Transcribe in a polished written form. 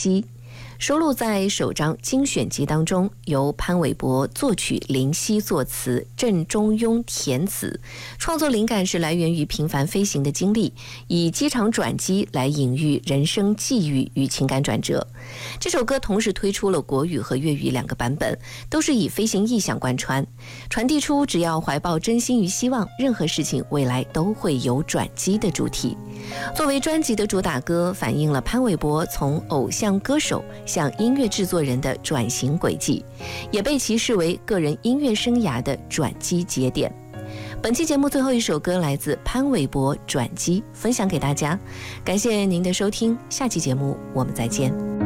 机》，收录在首张精选集当中，由潘玮柏作曲，林夕作词，郑中庸填词。创作灵感是来源于频繁飞行的经历，以机场转机来隐喻人生际遇与情感转折。这首歌同时推出了国语和粤语2个版本，都是以飞行意象贯穿，传递出只要怀抱真心与希望，任何事情未来都会有转机的主题。作为专辑的主打歌，反映了潘玮柏从偶像歌手向音乐制作人的转型轨迹，也被其视为个人音乐生涯的转机节点。本期节目最后一首歌来自潘玮柏《转机》，分享给大家。感谢您的收听，下期节目我们再见。